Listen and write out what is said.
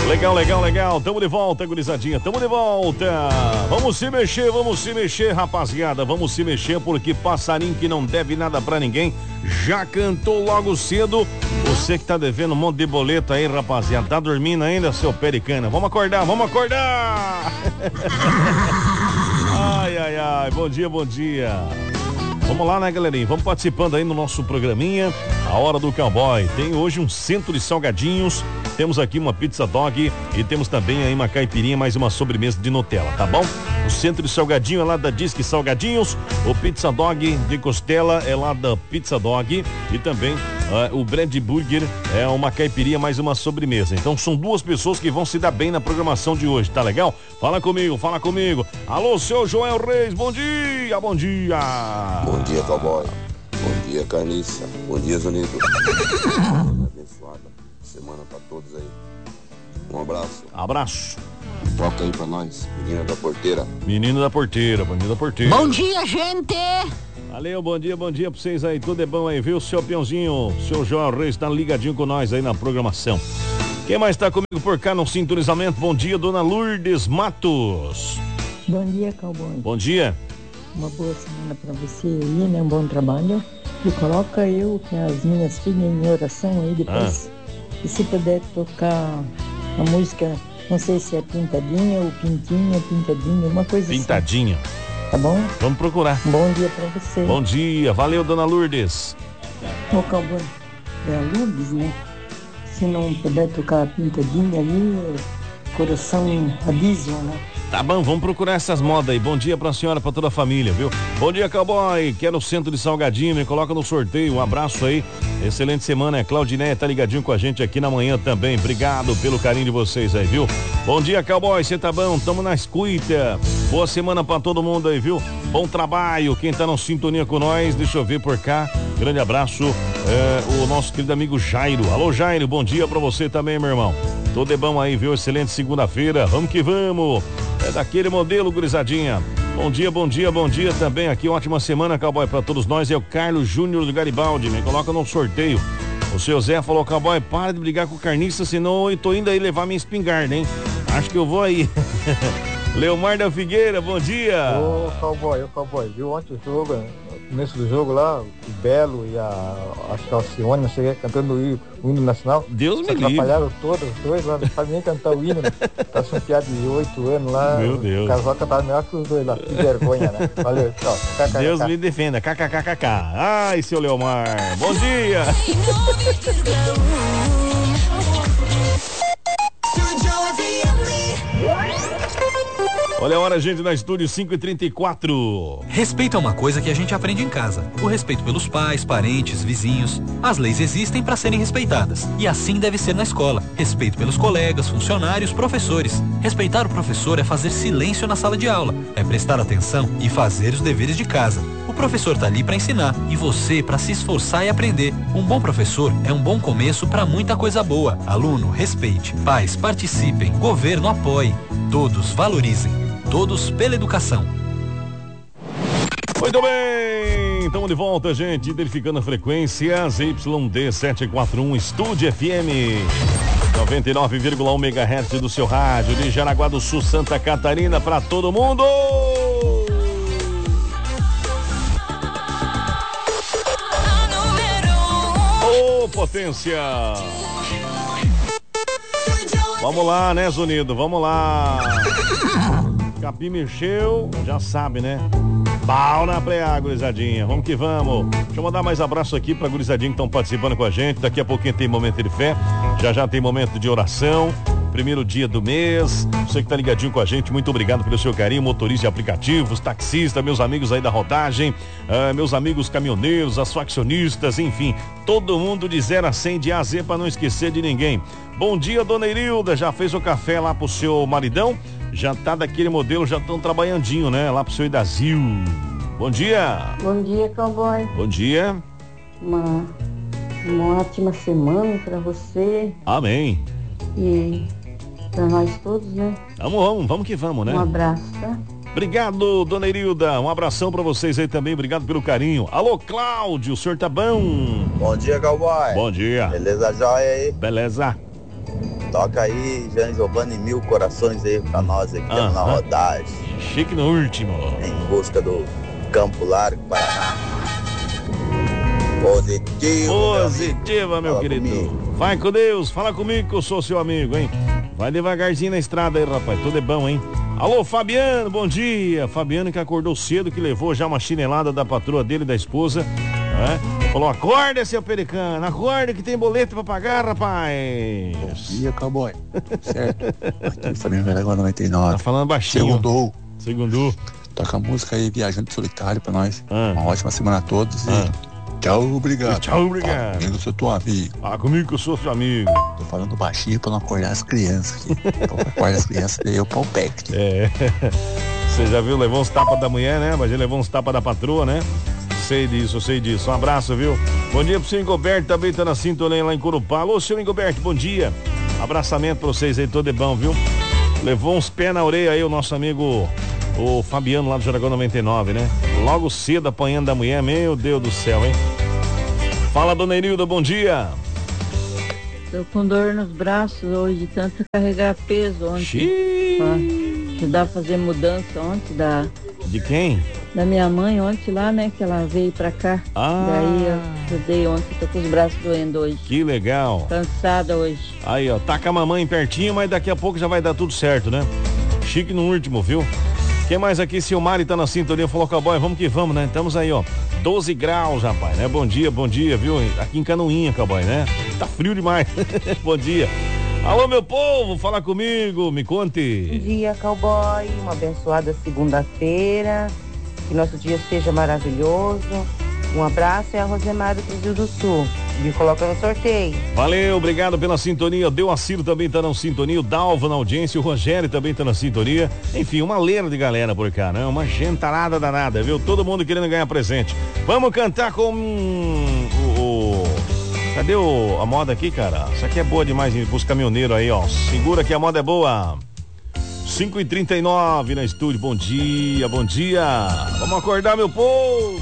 Legal, legal, legal. Tamo de volta, gurizadinha. Tamo de volta. Vamos se mexer, rapaziada. Vamos se mexer porque passarinho que não deve nada pra ninguém já cantou logo cedo. Você que tá devendo um monte de boleto aí, rapaziada. Tá dormindo ainda, seu pericana? Vamos acordar, vamos acordar. Ai, ai, ai. Bom dia, bom dia. Vamos lá, né, galerinha? Vamos participando aí no nosso programinha, A Hora do Cowboy. Tem hoje um centro de salgadinhos, temos aqui uma pizza dog e temos também aí uma caipirinha, mais uma sobremesa de Nutella, tá bom? O centro de salgadinho é lá da Disque Salgadinhos, o pizza dog de costela é lá da Pizza Dog e também o Bread Burger é uma caipirinha, mais uma sobremesa. Então são duas pessoas que vão se dar bem na programação de hoje, tá legal? Fala comigo, fala comigo. Alô, seu Joel Reis, bom dia, bom dia. Bom dia, cowboy. Bom dia, Carniça. Bom dia, Zunido. Abençoada semana pra todos aí. Um abraço. Abraço. Toca aí pra nós, menina da porteira. Menino da porteira, menino da porteira. Bom dia, gente. Valeu, bom dia pra vocês aí. Tudo é bom aí, viu? Seu peãozinho, seu Joel Reis tá ligadinho com nós aí na programação. Quem mais tá comigo por cá no sintonizamento? Bom dia, dona Lourdes Matos. Bom dia, cowboy. Bom dia. Uma boa semana pra você aí, né? Um bom trabalho. E coloca eu com as minhas filhas em oração aí depois. E se puder tocar a música, não sei se é Pintadinha ou Pintinha, Pintadinha, uma coisa Pintadinha. Assim. Tá bom? Vamos procurar. Bom dia pra você. Bom dia, valeu, dona Lourdes. Ô, cowboy, é a Lourdes, né? Se não puder tocar a Pintadinha ali, coração a diesel, né? Tá bom, vamos procurar essas modas aí. Bom dia pra senhora, pra toda a família, viu? Bom dia, cowboy. Quero o centro de salgadinho, me coloca no sorteio. Um abraço aí. Excelente semana. Claudineia tá ligadinho com a gente aqui na manhã também. Obrigado pelo carinho de vocês aí, viu? Bom dia, cowboy. Você tá bom? Tamo na escuta. Boa semana pra todo mundo aí, viu? Bom trabalho. Quem tá na sintonia com nós, deixa eu ver por cá. Grande abraço. O nosso querido amigo Jairo. Alô, Jairo. Bom dia pra você também, meu irmão. Tudo é bom aí, viu? Excelente segunda-feira. Vamos que vamos. É daquele modelo, gurizadinha. Bom dia, bom dia, bom dia também aqui. Ótima semana, cowboy, pra todos nós. É o Carlos Júnior do Garibaldi. Me coloca no sorteio. O seu Zé falou, cowboy, para de brigar com o carniça, senão eu tô indo aí levar minha espingarda, hein? Acho que eu vou aí. Leomar da Figueira, bom dia. Ô, cowboy, viu ontem o jogo, no começo do jogo lá, o Belo e acho que a Alcione, não sei, cantando o hino nacional. Deus me livre. Atrapalharam todos, os dois lá, não sabem nem cantar o hino, né? Tá um piada de 8 anos lá. Meu Deus. O casal cantava melhor que os dois lá, que vergonha, né? Valeu, tchau. Deus me defenda, kkkk. Ai, seu Leomar, bom dia. Olha a hora, gente, na estúdio 5h34. Respeito é uma coisa que a gente aprende em casa. O respeito pelos pais, parentes, vizinhos. As leis existem para serem respeitadas. E assim deve ser na escola. Respeito pelos colegas, funcionários, professores. Respeitar o professor é fazer silêncio na sala de aula. É prestar atenção e fazer os deveres de casa. O professor tá ali para ensinar e você para se esforçar e aprender. Um bom professor é um bom começo para muita coisa boa. Aluno, respeite. Pais, participem. Governo, apoie. Todos valorizem. Todos pela educação. Muito bem, estamos de volta, gente, identificando a frequência ZYD 741 Estúdio FM 99,1 MHz do seu rádio de Jaraguá do Sul, Santa Catarina, para todo mundo. Ô, potência! Vamos lá, né, Zunido? Vamos lá. Capim mexeu, já sabe, né? Pau na preá, gurizadinha. Vamos que vamos. Deixa eu mandar mais abraço aqui pra gurizadinha que estão participando com a gente. Daqui a pouquinho tem momento de fé. Já tem momento de oração. Primeiro dia do mês. Você que tá ligadinho com a gente, muito obrigado pelo seu carinho. Motorista de aplicativos, taxista, meus amigos aí da rodagem, meus amigos caminhoneiros, as faccionistas, enfim. Todo mundo de 0 a 100 de A a Z pra não esquecer de ninguém. Bom dia, dona Irilda. Já fez o café lá pro seu maridão? Já tá daquele modelo, já estão trabalhandinho, né? Lá pro seu Idazil. Bom dia. Bom dia, cowboy. Bom dia. Uma ótima semana pra você. Amém. E pra nós todos, né? Vamos que vamos, né? Um abraço, tá? Obrigado, dona Irilda. Um abração pra vocês aí também. Obrigado pelo carinho. Alô, Cláudio, o senhor tá bom? Bom dia, cowboy. Bom dia. Beleza, joia aí? Beleza. Toca aí, Jean Giovanni, 1000 corações aí pra nós aqui na rodagem. Chique no último. Em busca do Campo Largo, Paraná. Positiva, meu querido. Comigo. Vai com Deus, fala comigo que eu sou seu amigo, hein? Vai devagarzinho na estrada aí, rapaz, tudo é bom, hein? Alô, Fabiano, bom dia. Fabiano que acordou cedo, que levou já uma chinelada da patroa dele, da esposa, falou, acorda, seu pericano, acorda que tem boleto pra pagar, rapaz. Bom dia, cowboy. Certo? Aqui, Fabiano Aragão 99. Tá falando baixinho. Segundou. Toca a música aí, Viajante Solitário pra nós. Uma ótima semana a todos e... Tchau, obrigado. Tchau, obrigado. Comigo eu sou teu amigo. Comigo que eu sou seu amigo. Tô falando baixinho pra não acordar as crianças aqui. Acorda as crianças, daí eu pau pé. Você já viu, levou uns tapas da mulher, né? Mas ele levou uns tapas da patroa, né? Sei disso. Um abraço, viu? Bom dia pro seu Ingoberto, também tá na sintonia lá em Corupá. Alô, seu Ingoberto, bom dia. Abraçamento pra vocês aí, todo é bom, viu? Levou uns pés na orelha aí o nosso amigo... O Fabiano lá do Jaragão 99, né? Logo cedo apanhando da mulher, meu Deus do céu, hein? Fala, dona Irilda, bom dia. Tô com dor nos braços hoje, de tanto carregar peso ontem. Ajudar a fazer mudança ontem De quem? Da minha mãe ontem lá, né? Que ela veio pra cá. Daí eu ajudei ontem, tô com os braços doendo hoje. Que legal. Cansada hoje. Aí, ó, tá com a mamãe pertinho, mas daqui a pouco já vai dar tudo certo, né? Chique no último, viu? Quem mais aqui? Silmari tá na sintonia, falou, cowboy, vamos que vamos, né? Estamos aí, ó, 12 graus, rapaz, né? Bom dia, viu? Aqui em Canoinha, cowboy, né? Tá frio demais. Bom dia. Alô, meu povo, fala comigo, me conte. Bom dia, cowboy, uma abençoada segunda-feira, que nosso dia seja maravilhoso. Um abraço, é a Rosemar do Brasil do Sul. Me coloca no sorteio. Valeu, obrigado pela sintonia. O Deoaciro também tá na sintonia. O Dalva na audiência. O Rogério também tá na sintonia. Enfim, uma leira de galera por cá, né? Uma gentarada danada, viu? Todo mundo querendo ganhar presente. Vamos cantar com Cadê a moda aqui, cara? Isso aqui é boa demais pros caminhoneiros aí, ó. Segura que a moda é boa. 5h39 na estúdio. Bom dia. Vamos acordar, meu povo.